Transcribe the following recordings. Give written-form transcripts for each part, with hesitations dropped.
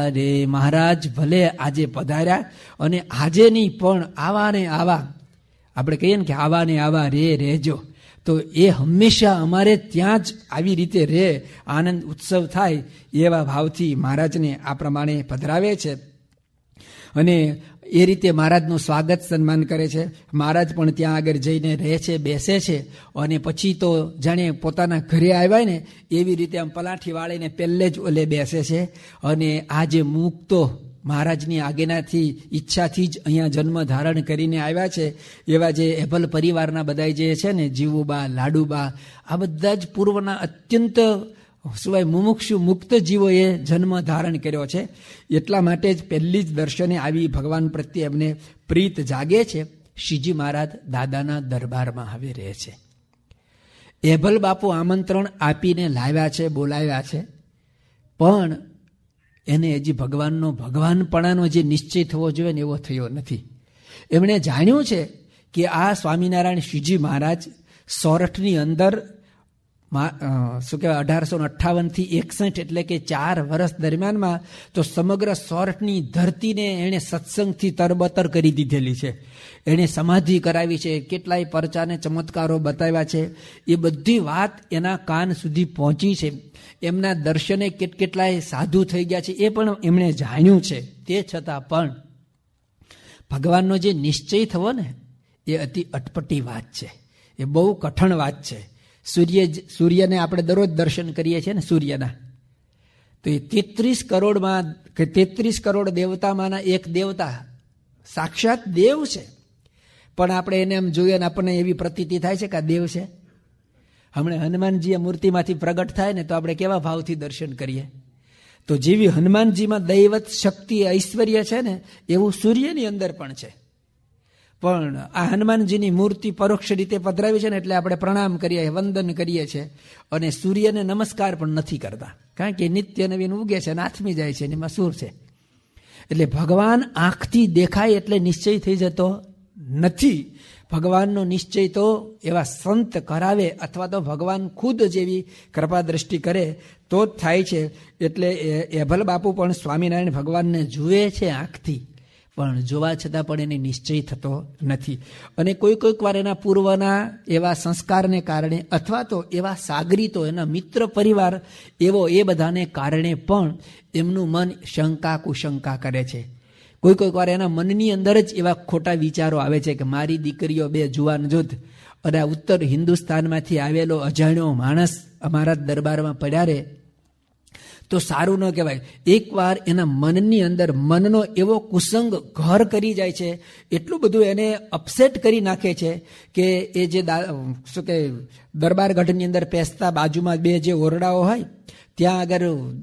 રે મહારાજ ભલે આજે પધાર્યા અને આજે નહીં પણ આવા ને આવા, આપણે કહીએ ને કે આવા ને આવા રહેજો, તો એ હંમેશા અમારે ત્યાં જ આવી રીતે રહે, આનંદ ઉત્સવ થાય એવા ભાવથી મહારાજને આ પ્રમાણે પધરાવે છે. અને એ રીતે મહારાજનું સ્વાગત સન્માન કરે છે. મહારાજ પણ ત્યાં આગળ જઈને રહે છે, બેસે છે, અને પછી તો જાણે પોતાના ઘરે આવ્યા ને એવી રીતે આમ પલાઠી વાળીને પહેલે જ ઓલે બેસે છે. અને આ જે મુક્તો મહારાજની આજ્ઞાથી ઈચ્છાથી જ અહીંયા જન્મ ધારણ કરીને આવ્યા છે એવા જે એભલ પરિવારના બધા જે છે ને, જીવુબા, લાડુબા, આ બધા જ પૂર્વના અત્યંત સિવાય મુમુક્ષુ મુક્ત જીવોએ જન્મ ધારણ કર્યો છે. એટલા માટે જ પહેલી જ દર્શને આવી ભગવાન પ્રત્યે એમને પ્રીત જાગે છે. શ્રીજી મહારાજ દાદાના દરબારમાં હવે રહે છે. એભલ બાપુ આમંત્રણ આપીને લાવ્યા છે, બોલાવ્યા છે, પણ એને હજી ભગવાનપણાનો જે નિશ્ચય થવો જોઈએ ને એવો થયો નથી. એમણે જાણ્યું છે કે આ સ્વામિનારાયણ શ્રીજી મહારાજ સોરઠની અંદર શું કહેવાય 1858 થી 61 એટલે કે 4 વર્ષ દરમિયાનમાં તો સમગ્ર સોરઠની ધરતીને એણે સત્સંગથી તરબતર કરી દીધેલી છે. એણે સમાધિ કરાવી છે, કેટલાય પરચાને ચમત્કારો બતાવ્યા છે. એ બધી વાત એના કાન સુધી પહોંચી છે. એમના દર્શને કેટલાય સાધુ થઈ ગયા છે, એ પણ એમણે જાણ્યું છે. તે છતાં પણ ભગવાનનો જે નિશ્ચય થવો ને એ અતિ અટપટી વાત છે, એ બહુ કઠણ વાત છે. સૂર્યને આપણે દરરોજ દર્શન કરીએ છીએ ને સૂર્યના, તો એ 33 કરોડ દેવતામાંના એક દેવતા સાક્ષાત દેવ છે. પણ આપણે એને એમ જોઈએ ને આપણને એવી પ્રતીતિ થાય છે કે આ દેવ છે. હમણાં હનુમાનજી મૂર્તિમાંથી પ્રગટ થાય ને તો આપણે કેવા ભાવથી દર્શન કરીએ. તો જેવી હનુમાનજીમાં દૈવત શક્તિ ઐશ્વર્ય છે ને એવું સૂર્યની અંદર પણ છે. પણ આ હનુમાનજીની મૂર્તિ પરોક્ષ રીતે પધરાવી છે ને એટલે આપણે પ્રણામ કરીએ, વંદન કરીએ છીએ, અને સૂર્યને નમસ્કાર પણ નથી કરતા, કારણ કે નિત્ય નવીન ઉગે છે અને આથમી જાય છે, એમાં સૂર છે. એટલે ભગવાન આંખથી દેખાય એટલે નિશ્ચય થઈ જતો નથી. ભગવાનનો નિશ્ચય તો એવા સંત કરાવે અથવા તો ભગવાન ખુદ જેવી કૃપા દ્રષ્ટિ કરે તો જ થાય છે. એટલે એભલ બાપુ પણ સ્વામિનારાયણ ભગવાનને જુએ છે આંખથી, પણ જોવા છતાં પણ એને નિશ્ચય થતો નથી. અને કોઈક વાર એના પૂર્વના એવા સંસ્કારને કારણે અથવા તો એવા સાગરીતો, એના મિત્ર પરિવાર એવો, એ બધાને કારણે પણ એમનું મન શંકા કુશંકા કરે છે. કોઈક વાર એના મનની અંદર જ એવા ખોટા વિચારો આવે છે કે મારી દીકરીઓ 2 જુવાન જુદ્ધ અને આ ઉત્તર હિન્દુસ્તાનમાંથી આવેલો અજાણ્યો માણસ અમારા દરબારમાં પડ્યારે તો સારું ન કહેવાય. એકવાર એના મનની અંદર મનનો એવો કુસંગ ઘર કરી જાય છે, એટલું બધું એને અપસેટ કરી નાખે છે કે એ જે શું કે દરબાર ગઢની અંદર પેસતા બાજુમાં 2 જે ઓરડાઓ હોય ત્યાં આગળ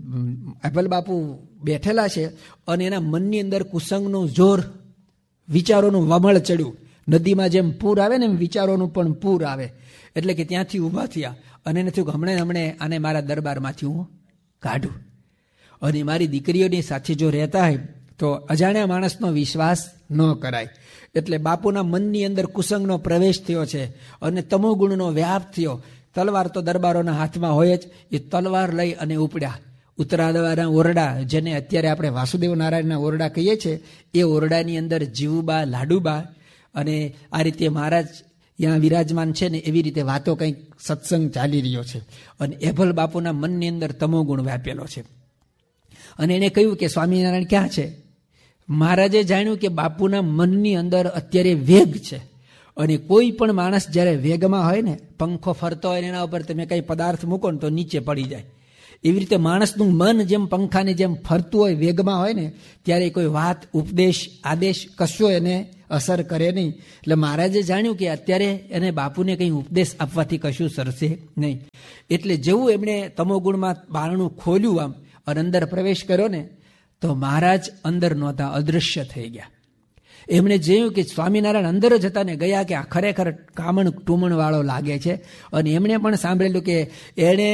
એભલ બાપુ બેઠેલા છે, અને એના મનની અંદર કુસંગનું જોર, વિચારોનું વમળ ચડ્યું. નદીમાં જેમ પૂર આવે ને એમ વિચારોનું પણ પૂર આવે. એટલે કે ત્યાંથી ઊભા થયા અને એને થયું કે હમણે આને મારા દરબારમાંથી હું કાઢું. અને મારી દીકરીઓની સાથે જો રહેતા હોય તો અજાણ્યા માણસનો વિશ્વાસ ન કરાય. એટલે બાપુના મનની અંદર કુસંગનો પ્રવેશ થયો છે અને તમોગુણનો વ્યાપ થયો. તલવાર તો દરબારોના હાથમાં હોય જ. એ તલવાર લઈ અને ઉપડ્યા ઉત્તરાદવાના ઓરડા, જેને અત્યારે આપણે વાસુદેવ નારાયણના ઓરડા કહીએ છીએ, એ ઓરડાની અંદર જીવુબા, લાડુબા અને આ રીતે મહારાજ ત્યાં વિરાજમાન છે ને એવી રીતે વાતો કંઈક સત્સંગ ચાલી રહ્યો છે. અને એભલ બાપુના મનની અંદર તમોગુણ વ્યાપેલો છે. અને એણે કહ્યું કે સ્વામિનારાયણ ક્યાં છે? મહારાજે જાણ્યું કે બાપુના મનની અંદર અત્યારે વેગ છે, અને કોઈ પણ માણસ જ્યારે વેગમાં હોય ને, પંખો ફરતો હોય એના ઉપર તમે કંઈ પદાર્થ મૂકો ને તો નીચે પડી જાય. એવી રીતે માણસનું મન જેમ પંખાની જેમ ફરતું હોય, વેગમાં હોય ને, ત્યારે કોઈ વાત, ઉપદેશ, આદેશ કશો એને અસર કરે નહીં. એટલે મહારાજે જાણ્યું કે અત્યારે એને બાપુને કંઈ ઉપદેશ આપવાથી કશું સરશે નહીં. એટલે જેવું એમણે તમોગુણમાં બારણું ખોલ્યું આમ અને અંદર પ્રવેશ કર્યો ને, તો મહારાજ અંદર નહોતા, અદૃશ્ય થઈ ગયા. એમણે જોયું કે સ્વામિનારાયણ અંદર જ હતા ને ગયા કે આ ખરેખર કામણ ટુમણ વાળો લાગે છે. અને એમણે પણ સાંભળેલું કે એણે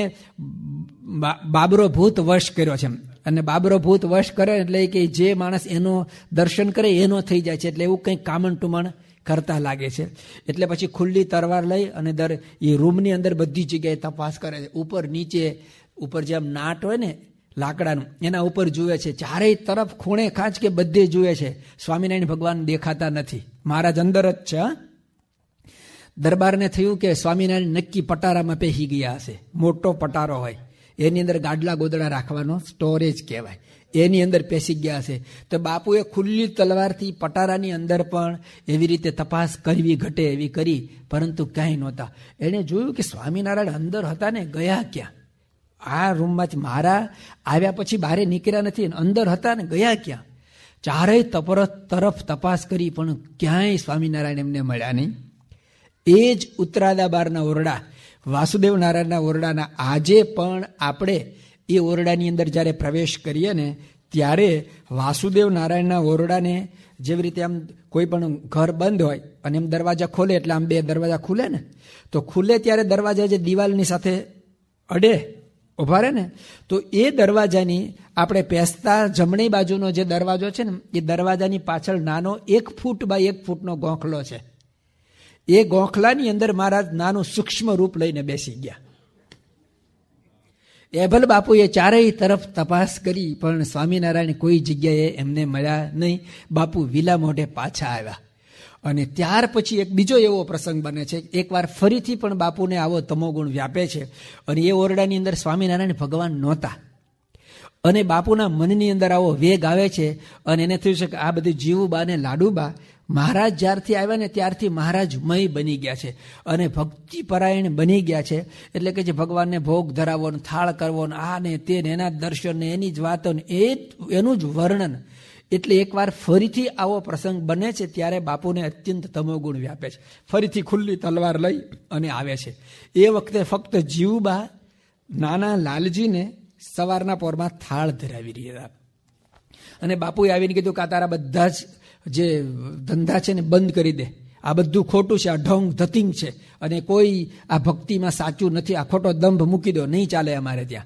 બાબરો ભૂત વશ કર્યો છે. અને બાબરો ભૂત વશ કરે એટલે કે જે માણસ એનો દર્શન કરે એનો થઈ જાય છે. એટલે એવું કંઈક કામણ ટુમણ કરતા લાગે છે. એટલે પછી ખુલ્લી તરવાર લઈ અને એ રૂમની અંદર બધી જગ્યાએ તપાસ કરે છે, ઉપર નીચે. ઉપર જેમ નાટ હોય ને લાકડાનું, એના ઉપર જુએ છે, ચારેય તરફ ખૂણે ખાંચ કે બધે જુએ છે, સ્વામિનારાયણ ભગવાન દેખાતા નથી. મહારાજ અંદર જ છે. દરબારને થયું કે સ્વામિનારાયણ નક્કી પટારામાં પેહી ગયા હશે. મોટો પટારો હોય, એની અંદર ગાડલા ગોદડા રાખવાનો સ્ટોરેજ કહેવાય, એની અંદર પેસી ગયા હશે. તો બાપુએ ખુલ્લી તલવારથી પટારાની અંદર પણ એવી રીતે તપાસ કરવી ઘટે એવી કરી, પરંતુ ક્યાંય નહોતા. એણે જોયું કે સ્વામિનારાયણ અંદર હતા ને ગયા ક્યાં? આ રૂમમાંથી મારા આવ્યા પછી બહાર નીકળ્યા નથી, અંદર હતા ને ગયા ક્યાં? ચારેય તરફ તપાસ કરી પણ ક્યાંય સ્વામિનારાયણ એમને મળ્યા નહીં. એ જ ઉત્તરાદા બારના ઓરડા, વાસુદેવ નારાયણના ઓરડાના આજે પણ આપણે એ ઓરડાની અંદર જ્યારે પ્રવેશ કરીએ ને ત્યારે વાસુદેવ નારાયણના ઓરડાને જેવી રીતે આમ કોઈ પણ ઘર બંધ હોય અને એમ દરવાજા ખોલે એટલે આમ બે દરવાજા ખુલે ને, તો ખુલે ત્યારે દરવાજા જે દિવાલની સાથે અડે ઉભા રહે ને, તો એ દરવાજાની આપણે પેસતા જમણી બાજુનો જે દરવાજો છે ને એ દરવાજાની પાછળ નાનો 1 ફૂટ બાય 1 ફૂટનો ગોખલો છે. એ ગોખલાની અંદર મહારાજ નાનું સૂક્ષ્મ રૂપ લઈને બેસી ગયા. એભલ બાપુએ ચારેય તરફ તપાસ કરી પણ સ્વામિનારાયણ કોઈ જગ્યાએ એમને મળ્યા નહીં. બાપુ વિલા મોઢે પાછા આવ્યા. અને ત્યાર પછી એક બીજો એવો પ્રસંગ બને છે, એકવાર ફરીથી પણ બાપુને આવો તમોગુણ વ્યાપે છે અને એ ઓરડાની અંદર સ્વામિનારાયણ ભગવાન નહોતા અને બાપુના મનની અંદર આવો વેગ આવે છે અને એને થયું છે કે આ બધું જીવુબા ને લાડુબા મહારાજ જ્યારથી આવ્યા ને ત્યારથી મહારાજ મય બની ગયા છે અને ભક્તિ પરાયણ બની ગયા છે. એટલે કે જે ભગવાનને ભોગ ધરાવો ને થાળ કરવો ને આ ને તે ને એના દર્શન ને એની જ વાતો ને એનું જ વર્ણન. એટલે એકવાર ફરીથી આવો પ્રસંગ બને છે ત્યારે બાપુને અત્યંત તમોગુણ વ્યાપે છે. ફરીથી ખુલ્લી તલવાર લઈ અને આવે છે. એ વખતે ફક્ત જીવુબા નાના લાલજીને સવારના પોરમાં થાળ ધરાવી રહ્યા અને બાપુએ આવીને કીધું કે તારા બધા જ જે ધંધા છે ને બંધ કરી દે, આ બધું ખોટું છે, આ ઢોંગ ધતિંગ છે અને કોઈ આ ભક્તિમાં સાચું નથી, આ ખોટો દંભ મૂકી દો, નહીં ચાલે અમારે ત્યાં.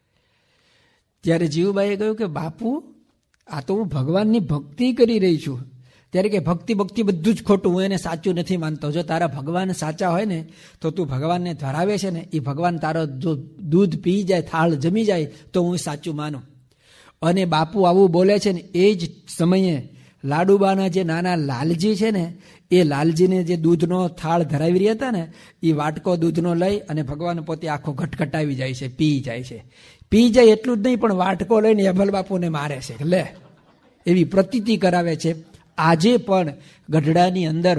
ત્યારે જીવુબાઈએ કહ્યું કે બાપુ આ તો હું ભગવાનની ભક્તિ કરી રહી છું. ત્યારે કે ભક્તિ બધું જ ખોટું, હું એને સાચું નથી માનતો. જો તારા ભગવાન સાચા હોય ને તો તું ભગવાનને ધરાવે છે ને એ ભગવાન તારો જો દૂધ પી જાય, થાળ જમી જાય તો હું સાચું માનું. અને બાપુ આવું બોલે છે ને એ જ સમયે લાડુબાના જે નાના લાલજી છે ને એ લાલજીને જે દૂધનો થાળ ધરાવી રહ્યા હતા ને એ વાટકો દૂધનો લઈ અને ભગવાન પોતે આખો ઘટઘટાવી જાય છે, પી જાય છે. પી જાય એટલું જ નહીં પણ વાટકો લઈને અભલ બાપુને મારે છે, લે એવી પ્રતીતિ કરાવે છે. આજે પણ ગઢડાની અંદર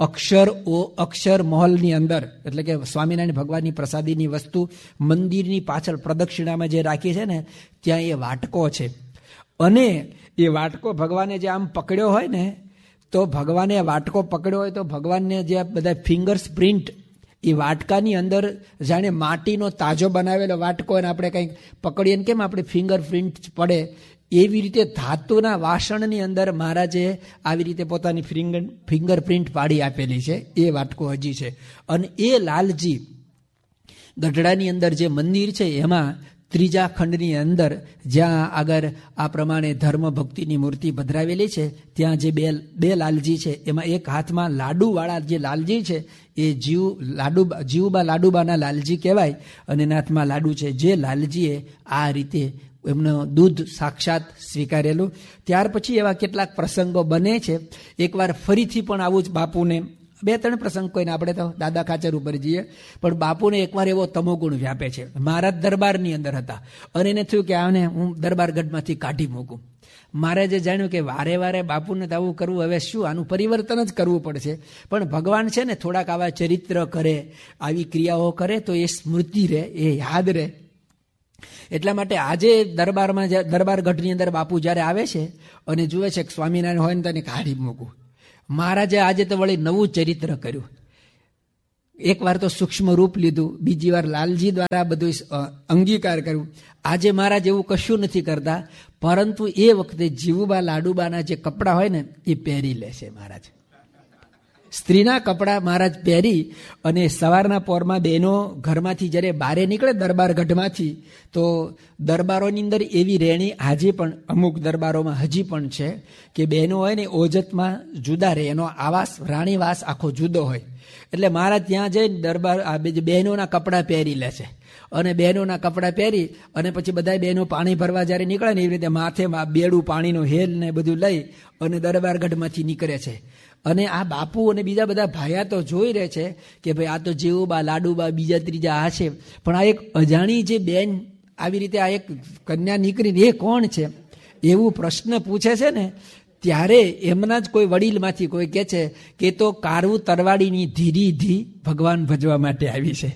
અક્ષર મહોલની અંદર એટલે કે સ્વામિનારાયણ ભગવાનની પ્રસાદીની વસ્તુ મંદિરની પાછળ પ્રદક્ષિણામાં જે રાખી છે ને ત્યાં એ વાટકો છે. અને એ વાટકો ભગવાને જે આમ પકડ્યો હોય ને તો ભગવાને વાટકો પકડ્યો હોય તો ભગવાનને જે બધા ફિંગર્સ પ્રિન્ટ એ વાટકાની અંદર જાણે માટીનો તાજો બનાવેલો વાટકો અને આપણે કંઈક પકડીએ ને કેમ આપણે ફિંગર પ્રિન્ટ પડે એવી રીતે ધાતુના વાસણની અંદર મહારાજે આવી રીતે પોતાની ફિંગર પ્રિન્ટ પાડી આપેલી છે. એ વાટકો હજી છે. અને એ લાલજી ગઢડાની અંદર જે મંદિર છે એમાં ત્રીજા ખંડની અંદર જ્યાં આગળ આ પ્રમાણે ધર્મ ભક્તિની મૂર્તિ પધરાવેલી છે ત્યાં જે બે લાલજી છે એમાં એક હાથમાં લાડુવાળા જે લાલજી છે એ જીવુબા લાડુબાના લાલજી કહેવાય અને એના હાથમાં લાડુ છે. જે લાલજીએ આ રીતે એમનું દૂધ સાક્ષાત સ્વીકારેલું. ત્યાર પછી એવા કેટલાક પ્રસંગો બને છે. એકવાર ફરીથી પણ આવું જ બાપુને 2-3 પ્રસંગ કોઈને આપણે તો દાદા ખાચર ઉપર જઈએ પણ બાપુને એકવાર એવો તમોગુણ વ્યાપે છે. મહારાજ દરબારની અંદર હતા અને એને થયું કે આને હું દરબારગઢમાંથી કાઢી મૂકું. મહારાજે જાણ્યું કે વારે વારે બાપુને તો આવું કરવું, હવે શું આનું પરિવર્તન જ કરવું પડશે. પણ ભગવાન છે ને થોડાક આવા ચરિત્ર કરે, આવી ક્રિયાઓ કરે તો એ સ્મૃતિ રહે, એ યાદ રહે. એટલા માટે આજે દરબારગઢની અંદર બાપુ જ્યારે આવે છે અને જુએ છે કે સ્વામિનારાયણ હોય ને તેને કાઢી મૂકું. મહારાજે આજે તો વળી નવું ચરિત્ર કર્યું. એકવાર તો સૂક્ષ્મ રૂપ લીધું, બીજી વાર લાલજી દ્વારા બધું અંગીકાર કર્યું. આજે મહારાજ એવું કશું નથી કરતા પરંતુ એ વખતે જીવુબા લાડુબાના જે કપડાં હોય ને એ પહેરી લે છે મહારાજ. સ્ત્રીના કપડાં મહારાજ પહેરી અને સવારના પોરમાં બહેનો ઘરમાંથી જ્યારે બારે નીકળે દરબારગઢમાંથી, તો દરબારોની અંદર એવી રહેણી આજે પણ અમુક દરબારોમાં હજી પણ છે કે બહેનો હોય ને ઓજતમાં જુદા રહે, એનો આવાસ રાણીવાસ આખો જુદો હોય. એટલે મહારાજ ત્યાં જઈને દરબાર બહેનોના કપડાં પહેરી લે છે અને બહેનોના કપડાં પહેરી અને પછી બધા બહેનો પાણી ભરવા જ્યારે નીકળે ને એવી રીતે માથે બેડું પાણીનો હેલ ને બધું લઈ અને દરબારગઢમાંથી નીકળે છે. અને આ બાપુ અને બીજા બધા ભાયા તો જોઈ રહે છે કે ભાઈ આ તો જેવુબા લાડુબા બીજા ત્રીજા આ છે, પણ આ એક અજાણી જે બેન આવી રીતે આ એક કન્યા નીકળીને એ કોણ છે એવું પ્રશ્ન પૂછે છે ને, ત્યારે એમના જ કોઈ વડીલમાંથી કોઈ કહે છે કે તો કારવું તરવાડીની ધીરી ભગવાન ભજવા માટે આવી છે.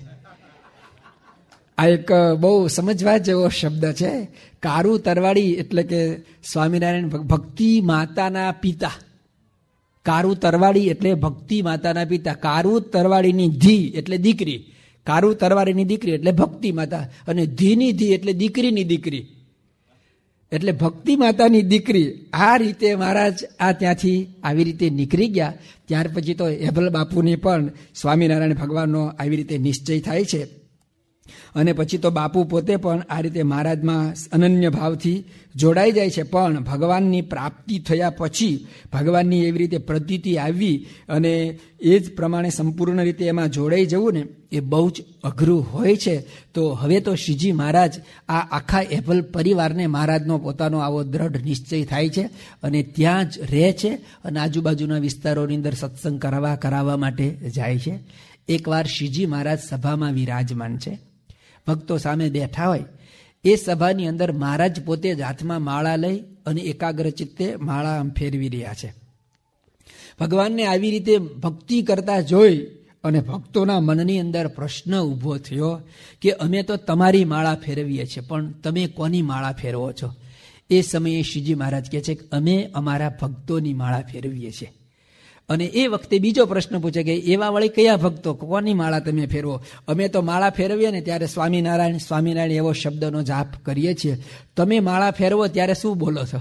આ એક બહુ સમજવા જેવો શબ્દ છે. કારવું તરવાડી એટલે કે સ્વામિનારાયણ ભક્તિ માતાના પિતા. કારવું તરવાડી એટલે ભક્તિ માતાના પિતા. કારવું તરવાડીની ધી એટલે દીકરી, કારવું તરવાડીની દીકરી એટલે ભક્તિ માતા, અને ધીની ધી એટલે દીકરીની દીકરી, એટલે ભક્તિ માતાની દીકરી. આ રીતે મહારાજ આ ત્યાંથી આવી રીતે નીકળી ગયા. ત્યાર પછી તો એભલ બાપુને પણ સ્વામિનારાયણ ભગવાનનો આવી રીતે નિશ્ચય થાય છે. અને પછી તો બાપુ પોતે પણ આ રીતે મહારાજમાં અનન્ય ભાવથી જોડાઈ જાય છે. પણ ભગવાનની પ્રાપ્તિ થયા પછી ભગવાનની એવી રીતે પ્રતીતિ આવી અને એ જ પ્રમાણે સંપૂર્ણ રીતે એમાં જોડાઈ જવું ને એ બહુ જ અઘરું હોય છે. તો હવે તો શ્રીજી મહારાજ આ આખા એભલ પરિવારને મહારાજનો પોતાનો આવો દ્રઢ નિશ્ચય થાય છે અને ત્યાં જ રહે છે અને આજુબાજુના વિસ્તારોની અંદર સત્સંગ કરાવવા માટે જાય છે. એકવાર શ્રીજી મહારાજ સભામાં વિરાજમાન છે, ભક્તો સામે બેઠા હોય. એ સભાની અંદર મહારાજ પોતે જ હાથમાં માળા લઈ અને એકાગ્ર ચિત્તે માળા આમ ફેરવી રહ્યા છે. ભગવાનને આવી રીતે ભક્તિ કરતા જોઈ અને ભક્તોના મનની અંદર પ્રશ્ન ઊભો થયો કે અમે તો તમારી માળા ફેરવીએ છીએ, પણ તમે કોની માળા ફેરવો છો? એ સમયે શ્રીજી મહારાજ કહે છે કે અમે અમારા ભક્તોની માળા ફેરવીએ છીએ. અને એ વખતે બીજો પ્રશ્ન પૂછે કે એવા વળી કયા ભક્તો, કોની માળા તમે ફેરવો? અમે તો માળા ફેરવીએ ને ત્યારે સ્વામિનારાયણ સ્વામિનારાયણ એવો શબ્દનો જાપ કરીએ છીએ, તમે માળા ફેરવો ત્યારે શું બોલો છો?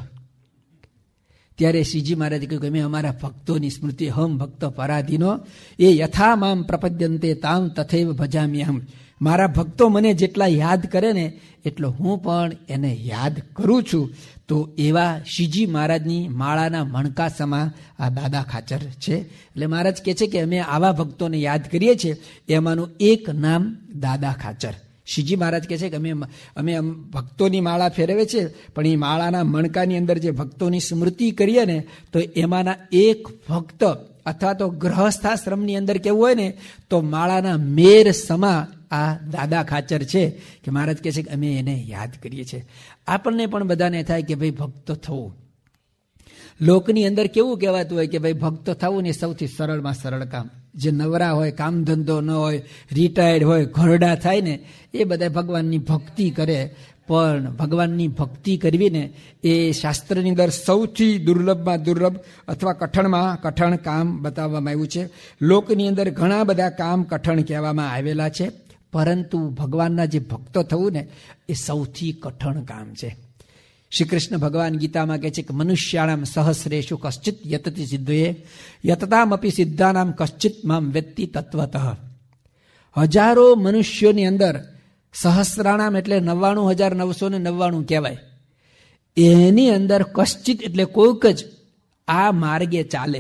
ત્યારે શ્રીજી મહારાજે કહ્યું કે અમે અમારા ભક્તોની સ્મૃતિ, હમ ભક્ત પરાધીનો એ યથા મામ પ્રપદ્યંતે તામ તથૈવ ભજામ્યહમ. મારા ભક્તો મને જેટલા યાદ કરે ને એટલો હું પણ એને યાદ કરું છું. તો એવા શ્રીજી મહારાજની માળાના મણકા સમા આ દાદા ખાચર છે. એટલે મહારાજ કહે છે કે અમે આવા ભક્તોને યાદ કરીએ છીએ, એમાંનું એક નામ દાદા ખાચર. શ્રીજી મહારાજ કહે છે કે અમે ભક્તોની માળા ફેરવે છે, પણ એ માળાના મણકાની અંદર જે ભક્તોની સ્મૃતિ કરીએ ને તો એમાંના એક ભક્ત અથવા તો ગ્રહસ્થાશ્રમની અંદર કેવું હોય ને તો માળાના મેર સમા આ દાદા ખાચર છે કે મહારાજ કહે છે કે અમે એને યાદ કરીએ છીએ. આપણને પણ બધાને થાય કે ભાઈ ભક્ત થવું. લોકની અંદર કેવું કહેવાતું હોય કે ભાઈ ભક્ત થવું ને સૌથી સરળમાં સરળ કામ. જે નવરા હોય, કામ ધંધો ન હોય, રિટાયર્ડ હોય, ઘરડા થાય ને એ બધા ભગવાનની ભક્તિ કરે. પણ ભગવાનની ભક્તિ કરવી ને એ શાસ્ત્રની અંદર સૌથી દુર્લભમાં દુર્લભ અથવા કઠણમાં કઠણ કામ બતાવવામાં આવ્યું છે. લોકની અંદર ઘણા બધા કામ કઠણ કહેવામાં આવેલા છે, પરંતુ ભગવાનના જે ભક્તો થવું ને એ સૌથી કઠણ કામ છે. શ્રી કૃષ્ણ ભગવાન ગીતામાં કહે છે કે મનુષ્યાણામ સહસ્રેષુ કશ્ચિત યતતિ સિદ્ધયે યતતામપી સિદ્ધાનામ કશ્ચિત મામ વેત્તિ તત્વતઃ. હજારો મનુષ્યોની અંદર સહસ્રાણામ એટલે 99,999 કહેવાય. એની અંદર કશ્ચિત એટલે કોઈક જ આ માર્ગે ચાલે.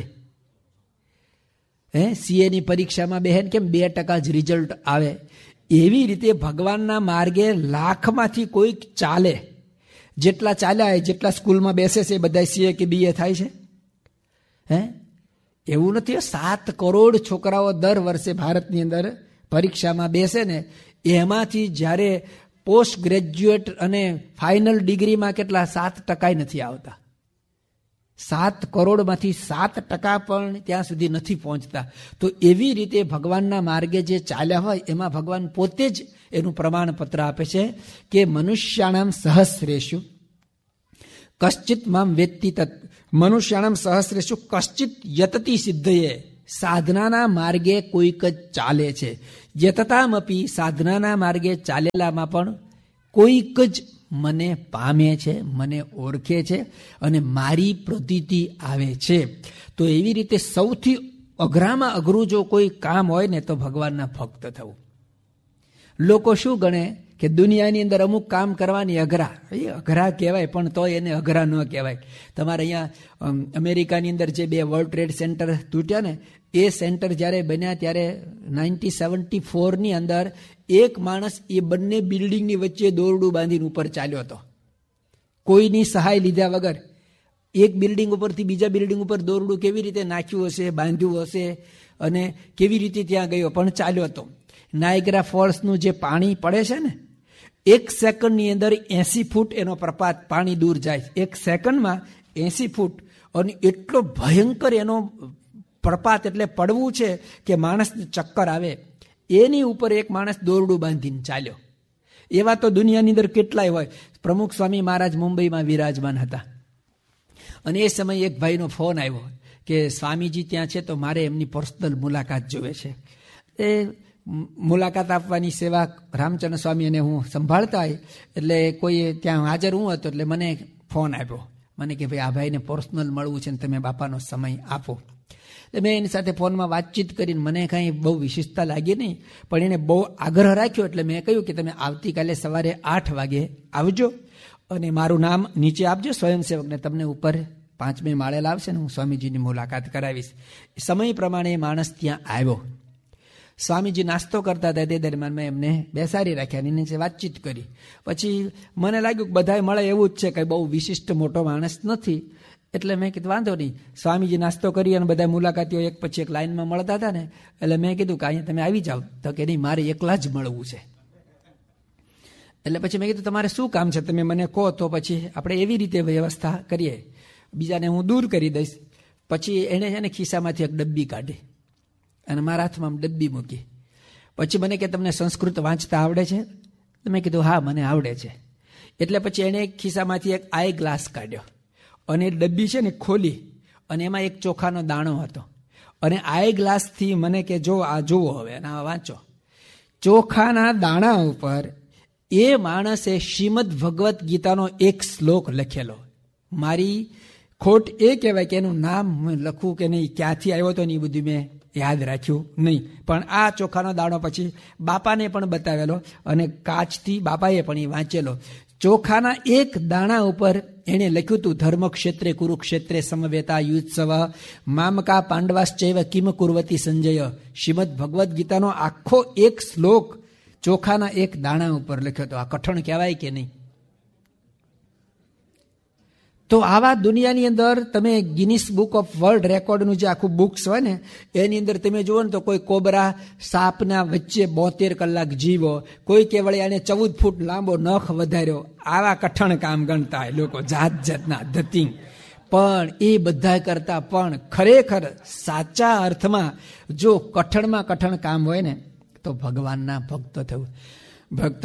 સીએની પરીક્ષામાં બહેન કેમ 2% જ રિઝલ્ટ આવે, એવી રીતે ભગવાનના માર્ગે લાખમાંથી કોઈક ચાલે. જેટલા ચાલ્યા જેટલા સ્કૂલમાં બેસે છે બધા સીએ કે બીએ થાય છે. એવું નથી. 7 કરોડ છોકરાઓ દર વર્ષે ભારતની અંદર પરીક્ષામાં બેસે ને એમાંથી જ્યારે પોસ્ટ ગ્રેજ્યુએટ અને ફાઇનલ ડિગ્રીમાં કેટલા 7% નથી આવતા. 7 કરોડમાંથી 7% પણ ત્યાં સુધી નથી પહોંચતા. તો એવી રીતે ભગવાનના માર્ગે જે ચાલ્યા હોય એમાં ભગવાન પોતે જ એનું પ્રમાણપત્ર આપે છે કે મનુષ્યાણામ સહસ્રેષુ કશ્ચિત મામ વેત્તિ તત્. મનુષ્યાણામ સહસ્રેષુ કશ્ચિત યતતિ સિદ્ધયે. સાધનાના માર્ગે કોઈક જ ચાલે છે. યતતામપી સાધનાના માર્ગે ચાલેલામાં પણ કોઈક જ મને પામે છે, મને ઓળખે છે અને મારી પ્રતીતિ આવે છે. તો એવી રીતે સૌથી અઘરામાં અઘરું જો કોઈ કામ હોય ને તો ભગવાનના ભક્ત થવું. લોકો શું ગણે કે દુનિયાની અંદર અમુક કામ કરવાની અઘરા, એ અઘરા કહેવાય પણ તો એને અઘરા ન કહેવાય. તમારે અહીંયા અમેરિકાની અંદર જે 2 વર્લ્ડ ટ્રેડ સેન્ટર તૂટ્યા ને, એ સેન્ટર જ્યારે બન્યા ત્યારે 1974ની અંદર એક માણસ એ બંને બિલ્ડિંગની વચ્ચે દોરડું બાંધીને ઉપર ચાલ્યો હતો, કોઈની સહાય લીધા વગર. એક બિલ્ડિંગ ઉપરથી બીજા બિલ્ડિંગ ઉપર દોરડું કેવી રીતે નાખ્યું હશે, બાંધ્યું હશે અને કેવી રીતે ત્યાં ગયો, પણ ચાલ્યો હતો. નાયગ્રા ફોલ્સનું જે પાણી પડે છે ને, 1 સેકન્ડની અંદર 80 ફૂટ એનો પ્રપાત પાણી દૂર જાય. 1 સેકન્ડમાં 80 ફૂટ, અને એટલો ભયંકર એનો પ્રપાત એટલે પડવું છે કે માણસને ચક્કર આવે. એની ઉપર એક માણસ દોરડું બાંધીને ચાલ્યો. એવા તો દુનિયાની અંદર કેટલાય હોય. પ્રમુખ સ્વામી મહારાજ મુંબઈમાં વિરાજમાન હતા, અને એ સમયે એક ભાઈનો ફોન આવ્યો કે સ્વામીજી ત્યાં છે તો મારે એમની પર્સનલ મુલાકાત જોવે છે. એ મુલાકાત આપવાની સેવા રામચંદ્ર સ્વામી અને હું સંભાળતા હોય, એટલે કોઈ ત્યાં હાજર હું હતો, એટલે મને ફોન આપ્યો. મને કે ભાઈ આ ભાઈને પર્સનલ મળવું છે ને તમે બાપાનો સમય આપો. એટલે મેં એની સાથે ફોનમાં વાતચીત કરીને મને કાંઈ બહુ વિશેષતા લાગી નહીં, પણ એને બહુ આગ્રહ રાખ્યો. એટલે મેં કહ્યું કે તમે આવતીકાલે સવારે 8 વાગે આવજો અને મારું નામ નીચે આપજો સ્વયંસેવકને, તમને ઉપર 5મે માળે લાવશે ને હું સ્વામીજીની મુલાકાત કરાવીશ. સમય પ્રમાણે એ માણસ ત્યાં આવ્યો. સ્વામીજી નાસ્તો કરતા હતા તે દરમિયાન મેં એમને બેસાડી રાખ્યા, એની વાતચીત કરી. પછી મને લાગ્યું કે બધાય મળે એવું જ છે, કંઈ બહુ વિશિષ્ટ મોટો માણસ નથી. એટલે મેં કીધું વાંધો નહીં. સ્વામીજી નાસ્તો કરી અને બધા મુલાકાતીઓ એક પછી એક લાઈનમાં મળતા હતા ને, એટલે મેં કીધું કે અહીંયા તમે આવી જાઓ. તો કે નહીં, મારે એકલા જ મળવું છે. એટલે પછી મેં કીધું તમારે શું કામ છે, તમે મને કહો તો પછી આપણે એવી રીતે વ્યવસ્થા કરીએ, બીજાને હું દૂર કરી દઈશ. પછી એણે છે ને ખિસ્સામાંથી એક ડબ્બી કાઢી અને મારા હાથમાં ડબ્બી મૂકી. પછી મને કે તમને સંસ્કૃત વાંચતા આવડે છે? મેં કીધું હા મને આવડે છે. એટલે પછી એણે એક ખિસ્સામાંથી એક આઈ ગ્લાસ કાઢ્યો અને એ ડબ્બી છે ને ખોલી, અને એમાં એક ચોખાનો દાણો હતો. અને આઈ ગ્લાસથી મને કે જો આ જુઓ હવે આ વાંચો. ચોખાના દાણા ઉપર એ માણસે શ્રીમદ ભગવદ્ ગીતાનો એક શ્લોક લખેલો. મારી ખોટ એ કહેવાય કે એનું નામ લખવું કે નહીં, ક્યાંથી આવ્યો હતો ને એ બધું મેં યાદ રાખ્યું નહીં. પણ આ ચોખાનો દાણો પછી બાપાને પણ બતાવેલો અને કાચથી બાપાએ પણ એ વાંચેલો. ચોખાના એક દાણા ઉપર એણે લખ્યું હતું ધર્મક્ષેત્રે કુરુક્ષેત્રે સમવેતા યુત્સવ મામકા પાંડવાશ્ચૈવ કિમ કુર્વતી સંજય. શ્રીમદ ભગવદ્ ગીતાનો આખો એક શ્લોક ચોખાના એક દાણા ઉપર લખ્યો હતો. આ કઠણ કહેવાય કે નહીં? તો આવા દુનિયાની અંદર તમે ગિનિસ બુક ઓફ વર્લ્ડ રેકોર્ડનું જે આખું બુક્સ હોય ને, એની અંદર તમે જુઓ ને તો કોઈ કોબરા સાપના વચ્ચે 72 કલાક જીવો, કોઈ કેવળ એને 14 ફૂટ લાંબો નખ વધાર્યો. આવા કઠણ કામ ગણતા હોય લોકો, જાત જાતના ધતિંગ. પણ એ બધા કરતા પણ ખરેખર સાચા અર્થમાં જો કઠણમાં કઠણ કામ હોય ને તો ભગવાનના ભક્ત થવું. ભક્ત